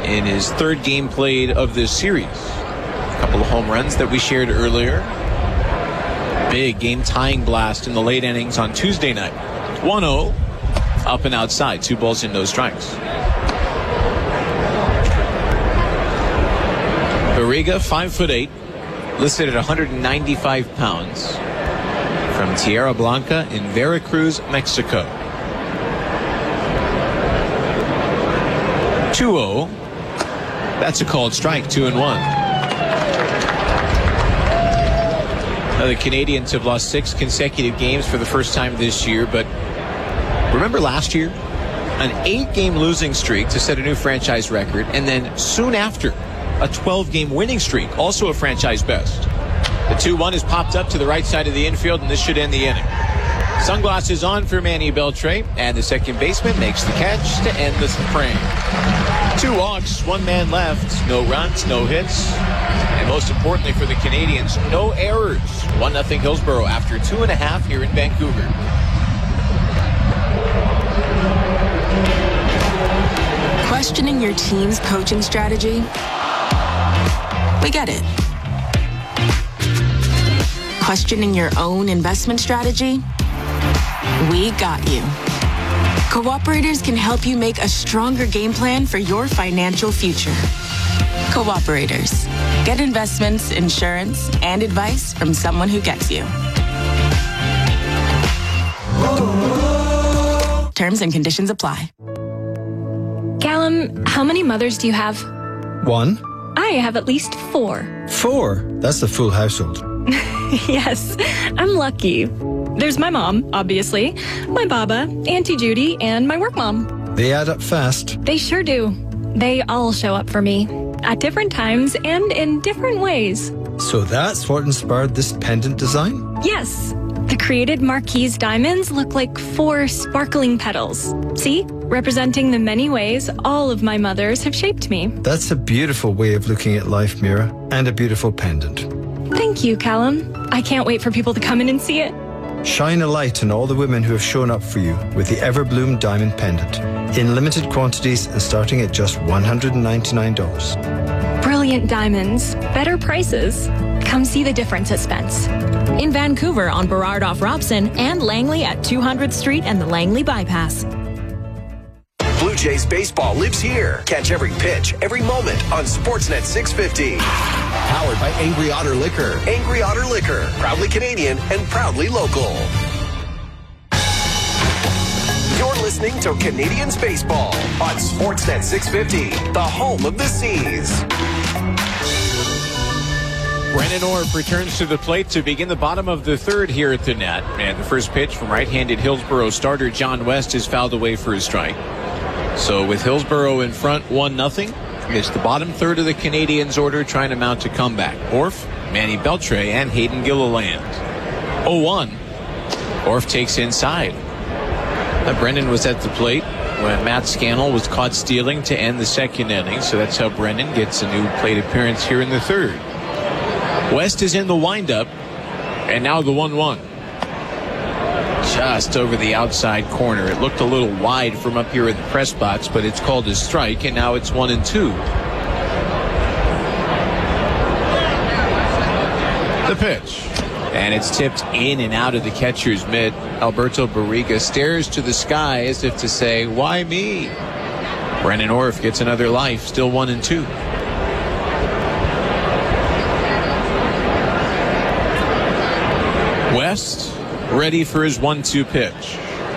in his third game played of this series. A couple of home runs that we shared earlier. Big game-tying blast in the late innings on Tuesday night. 1-0, up and outside, 2 balls and no strikes. Barriga, 5'8", listed at 195 pounds, from Tierra Blanca in Veracruz, Mexico. 2-0. That's a called strike, 2-1. Now the Canadians have lost 6 consecutive games for the first time this year, but remember last year? An 8-game losing streak to set a new franchise record, and then soon after, a 12-game winning streak, also a franchise best. The 2-1 is popped up to the right side of the infield, and this should end the inning. Sunglasses on for Manny Beltre, and the second baseman makes the catch to end the frame. 2 walks, 1 man left, no runs, no hits, and most importantly for the Canadians, no errors. 1-0 Hillsborough after 2.5 here in Vancouver. Questioning your team's coaching strategy? We get it. Questioning your own investment strategy? We got you. Cooperators can help you make a stronger game plan for your financial future. Cooperators. Get investments, insurance, and advice from someone who gets you. Terms and conditions apply. Callum, how many mothers do you have? 1. I have at least 4. 4? That's the full household. Yes, I'm lucky. There's my mom, obviously, my baba, Auntie Judy, and my work mom. They add up fast. They sure do. They all show up for me at different times and in different ways. So that's what inspired this pendant design? Yes. The created Marquise diamonds look like 4 sparkling petals. See? Representing the many ways all of my mothers have shaped me. That's a beautiful way of looking at life, Mira, and a beautiful pendant. Thank you, Callum. I can't wait for people to come in and see it. Shine a light on all the women who have shown up for you with the Everbloom Diamond Pendant. In limited quantities and starting at just $199. Brilliant diamonds. Better prices. Come see the difference at Spence. In Vancouver on Burrard off Robson and Langley at 200th Street and the Langley Bypass. Blue Jays baseball lives here. Catch every pitch, every moment on Sportsnet 650. Powered by Angry Otter Liquor. Angry Otter Liquor. Proudly Canadian and proudly local. You're listening to Canadians Baseball on Sportsnet 650, the home of the Seas. Brennan Orff returns to the plate to begin the bottom of the third here at the net. And the first pitch from right-handed Hillsborough starter John West is fouled away for a strike. So with Hillsborough in front 1-0, it's the bottom third of the Canadians' order trying to mount a comeback. Orff, Manny Beltre, and Hayden Gilliland. 0-1. Orff takes inside. Brennan was at the plate when Matt Scannell was caught stealing to end the second inning. So that's how Brennan gets a new plate appearance here in the third. West is in the windup, and now the 1-1. Just over the outside corner. It looked a little wide from up here in the press box, but it's called a strike, and now it's 1-2. The pitch. And it's tipped in and out of the catcher's mitt. Alberto Barriga stares to the sky as if to say, why me? Brennan Orff gets another life, still 1-2. West ready for his 1-2 pitch.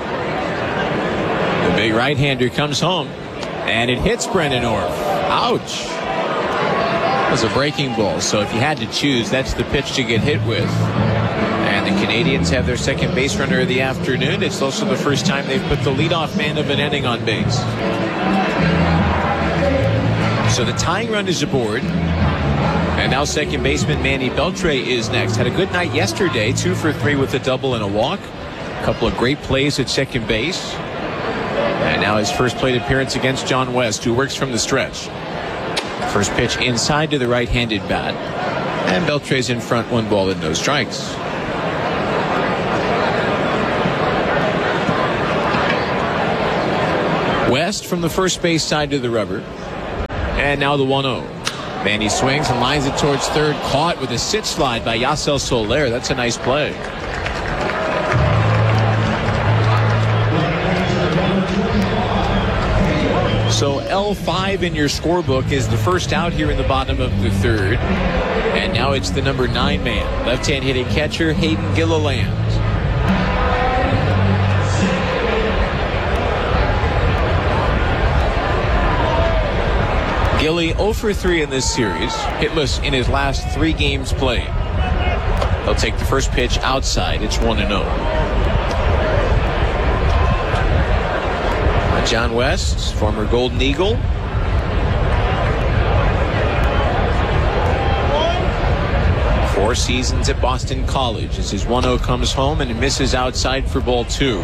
The big right-hander comes home, and it hits Brennan Orff. Ouch. It was a breaking ball, so if you had to choose, that's the pitch to get hit with. And the Canadians have their second base runner of the afternoon. It's also the first time they've put the leadoff man of an inning on base. So the tying run is aboard. And now second baseman Manny Beltre is next. Had a good night yesterday, 2 for 3 with a double and a walk. A couple of great plays at second base. And now his first plate appearance against John West, who works from the stretch. First pitch inside to the right-handed bat. And Beltre's in front, 1 ball and no strikes. West from the first base side to the rubber. And now the 1-0. Manny swings and lines it towards third. Caught with a sit slide by Yasel Soler. That's a nice play. So L5 in your scorebook is the first out here in the bottom of the third. And now it's the number 9 man, left-hand hitting catcher Hayden Gilliland. Gilly 0 for 3 in this series, hitless in his last 3 games played. He'll take the first pitch outside. It's 1-0. John West, former Golden Eagle. Four seasons at Boston College as his 1-0 comes home and misses outside for ball 2.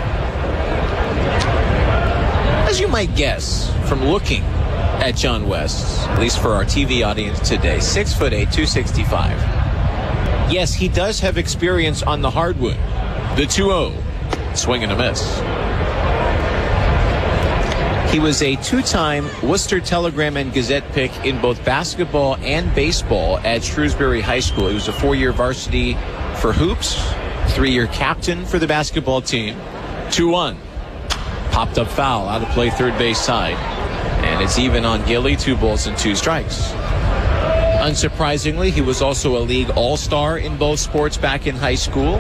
As you might guess from looking at John West, at least for our TV audience today, 6'8", 265. Yes, he does have experience on the hardwood. The 2-0, swing and a miss. He was a 2-time Worcester Telegram and Gazette pick in both basketball and baseball at Shrewsbury High School. He was a 4-year varsity for hoops, 3-year captain for the basketball team. 2-1. Popped up foul, out of play third base side. And it's even on Gilly, 2 balls and 2 strikes. Unsurprisingly, he was also a league all-star in both sports back in high school.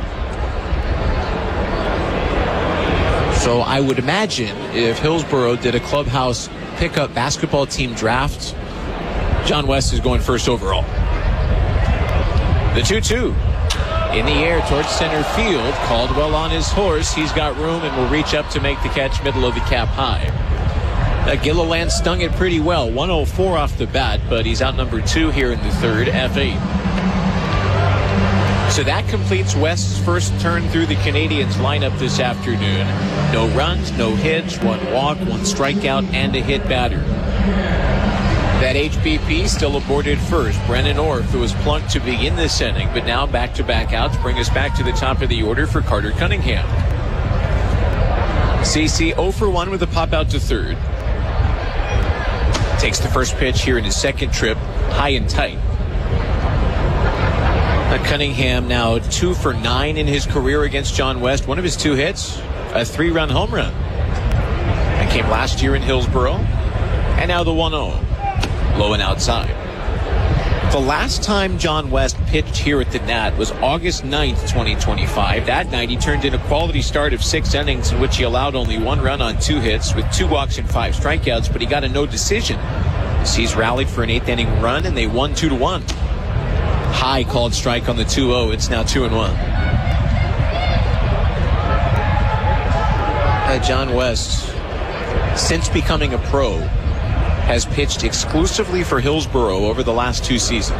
So I would imagine if Hillsborough did a clubhouse pickup basketball team draft, John West is going first overall. The 2-2 in the air towards center field. Caldwell on his horse. He's got room and will reach up to make the catch middle of the cap high. Gilliland stung it pretty well. 104 off the bat, but he's out number 2 here in the third, F8. So that completes West's first turn through the Canadians lineup this afternoon. No runs, no hits, 1 walk, 1 strikeout, and a hit batter. That HBP still aboarded first. Brennan Orth, who was plunked to begin this inning, but now back-to-back outs bring us back to the top of the order for Carter Cunningham. CC 0 for 1 with a pop out to third. Takes the first pitch here in his second trip, high and tight. Cunningham now 2 for 9 in his career against John West. One of his 2 hits, a 3-run home run. That came last year in Hillsborough. And now the 1-0, low and outside. The last time John West pitched here at the Nat was August 9th, 2025. That night he turned in a quality start of 6 innings in which he allowed only 1 run on 2 hits with 2 walks and 5 strikeouts, but he got a no decision. He's rallied for an 8th inning run and they won 2-1. High called strike on the 2-0. It's now 2-1. John West, since becoming a pro, has pitched exclusively for Hillsborough over the last 2 seasons.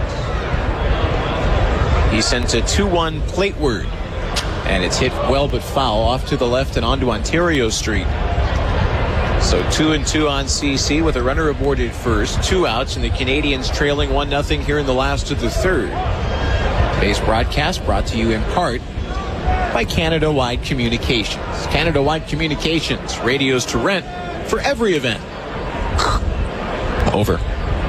He sent a 2-1 plateward, and it's hit well but foul off to the left and onto Ontario Street. So 2-2 on CC with a runner aboard at first, 2 outs, and the Canadians trailing 1-0 here in the last of the third. Base broadcast brought to you in part by Canada Wide Communications. Canada Wide Communications, radios to rent for every event. Over.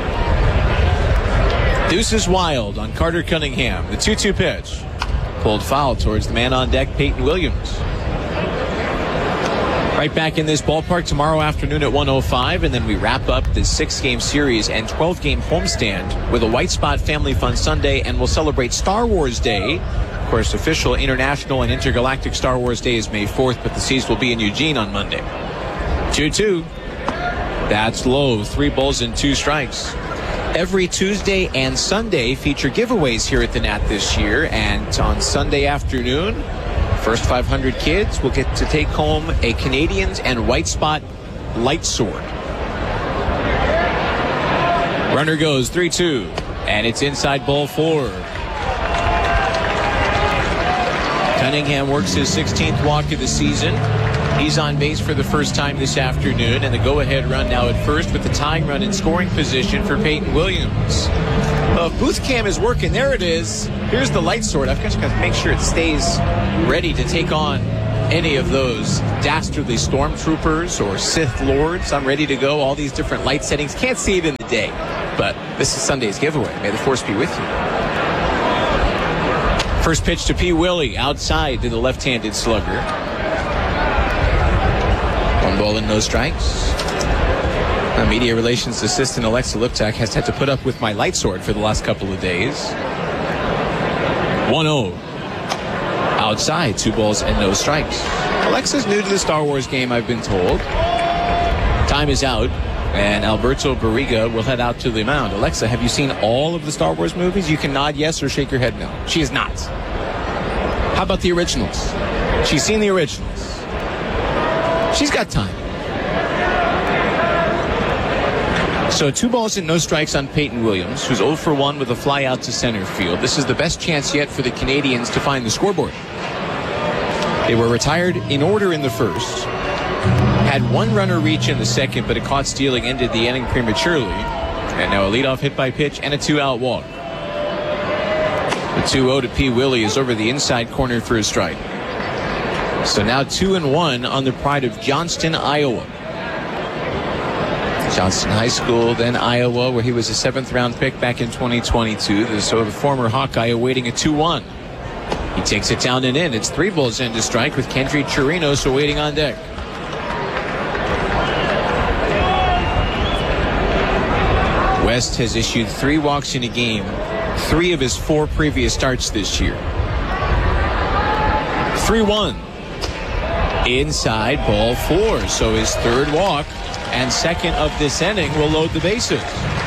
Deuces wild on Carter Cunningham. The 2-2 pitch. Pulled foul towards the man on deck, Peyton Williams. Right back in this ballpark tomorrow afternoon at 1:05, and then we wrap up this 6-game series and 12-game homestand with a White Spot Family Fun Sunday, and we'll celebrate Star Wars Day. Of course, official international and intergalactic Star Wars Day is May 4th, but the Seas will be in Eugene on Monday. 2-2. That's low. 3 balls and 2 strikes. Every Tuesday and Sunday feature giveaways here at the Nat this year, and on Sunday afternoon, first 500 kids will get to take home a Canadians and White Spot light sword. Runner goes 3-2, and it's inside ball 4. Cunningham works his 16th walk of the season. He's on base for the first time this afternoon, and the go-ahead run now at first with the tying run in scoring position for Peyton Williams. Booth cam is working. There it is. Here's the light sword. I've got to make sure it stays ready to take on any of those dastardly stormtroopers or Sith Lords. I'm ready to go. All these different light settings. Can't see it in the day, but this is Sunday's giveaway. May the force be with you. First pitch to P. Willie, outside to the left-handed slugger. 1 ball and no strikes. Media relations assistant Alexa Liptak has had to put up with my light sword for the last couple of days. 1-0. Outside, 2 balls and no strikes. Alexa's new to the Star Wars game, I've been told. Time is out, and Alberto Barriga will head out to the mound. Alexa, have you seen all of the Star Wars movies? You can nod yes or shake your head no. She is not. How about the originals? She's seen the originals. She's got time. So 2 balls and no strikes on Peyton Williams, who's 0 for 1 with a fly out to center field. This is the best chance yet for the Canadians to find the scoreboard. They were retired in order in the first, had 1 runner reach in the second, but a caught stealing ended the inning prematurely. And now a leadoff hit by pitch and a 2-out walk. The 2-0 to P. Willie is over the inside corner for a strike. So now 2-1 on the pride of Johnston, Iowa. Johnston High School, then Iowa, where he was a 7th-round pick back in 2022. So the former Hawkeye awaiting a 2-1. He takes it down and in. It's 3 balls and a strike with Kendry Chirinos awaiting on deck. West has issued 3 walks in a game, 3 of his 4 previous starts this year. 3-1. Inside, ball 4. So his 3rd walk and 2nd of this inning will load the bases.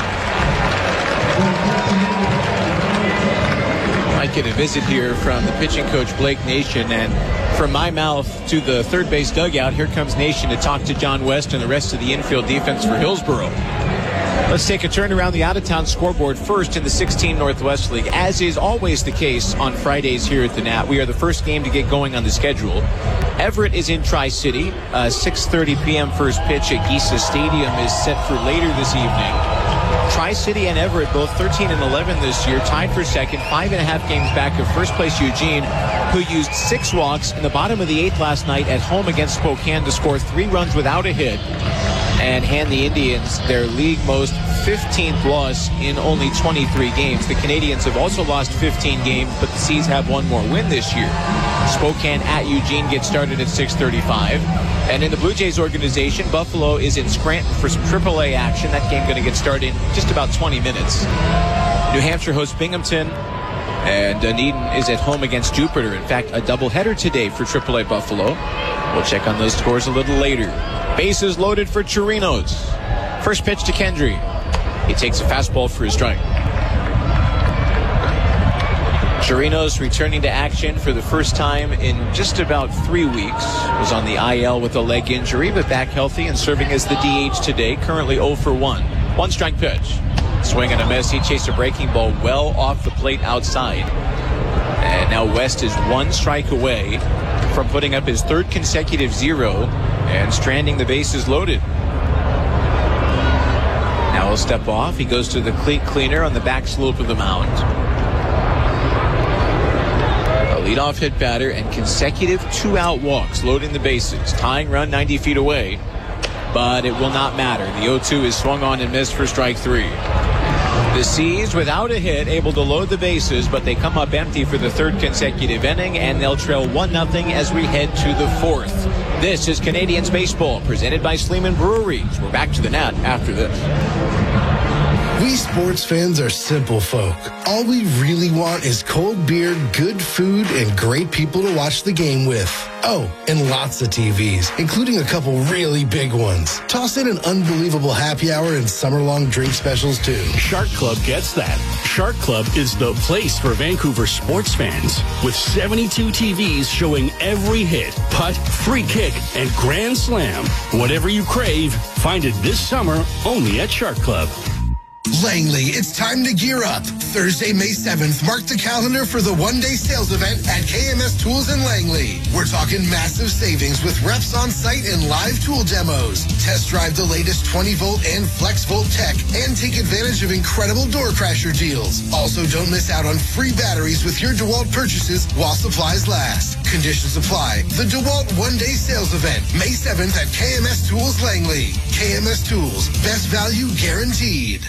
Might get a visit here from the pitching coach, Blake Nation, and from my mouth to the third base dugout, here comes Nation to talk to John West and the rest of the infield defense for Hillsborough. Let's take a turn around the out-of-town scoreboard first in the 16 Northwest League. As is always the case on Fridays here at the Nat, we are the first game to get going on the schedule. Everett is in Tri-City. 6:30 p.m. first pitch at Giesa Stadium is set for later this evening. Tri-City and Everett both 13 and 11 this year, tied for second, 5.5 games back of first place Eugene, who used 6 walks in the bottom of the 8th last night at home against Spokane to score 3 runs without a hit and hand the Indians their league most 15th loss in only 23 games. The Canadians have also lost 15 games, but the Seas have 1 more win this year. Spokane at Eugene gets started at 6:35. And in the Blue Jays organization, Buffalo is in Scranton for some AAA action. That game going to get started in just about 20 minutes. New Hampshire hosts Binghamton, and Dunedin is at home against Jupiter. In fact, a doubleheader today for AAA Buffalo. We'll check on those scores a little later. Bases loaded for Chirinos. First pitch to Kendry. He takes a fastball for a strike. Chirinos returning to action for the first time in just about 3 weeks. Was on the IL with a leg injury, but back healthy and serving as the DH today. Currently 0 for 1. 1 strike pitch. Swing and a miss. He chased a breaking ball well off the plate outside. And now West is 1 strike away from putting up his 3rd consecutive 0 and stranding the bases loaded. Now he'll step off. He goes to the cleat cleaner on the back slope of the mound. A leadoff hit batter and consecutive 2-out walks loading the bases. Tying run 90 feet away, but it will not matter. The 0-2 is swung on and missed for strike 3. The Seas, without a hit, able to load the bases, but they come up empty for the 3rd consecutive inning, and they'll trail 1-0 as we head to the 4th. This is Canadians Baseball, presented by Sleeman Breweries. We're back to the Nat after this. We sports fans are simple folk. All we really want is cold beer, good food, and great people to watch the game with. Oh, and lots of TVs, including a couple really big ones. Toss in an unbelievable happy hour and summer-long drink specials, too. Shark Club gets that. Shark Club is the place for Vancouver sports fans, with 72 TVs showing every hit, putt, free kick, and grand slam. Whatever you crave, find it this summer only at Shark Club. Langley, it's time to gear up. Thursday, May 7th, mark the calendar for the one-day sales event at KMS Tools in Langley. We're talking massive savings with reps on site and live tool demos. Test drive the latest 20-volt and flex-volt tech and take advantage of incredible door crasher deals. Also, don't miss out on free batteries with your DeWalt purchases while supplies last. Conditions apply. The DeWalt one-day sales event, May 7th at KMS Tools Langley. KMS Tools, best value guaranteed.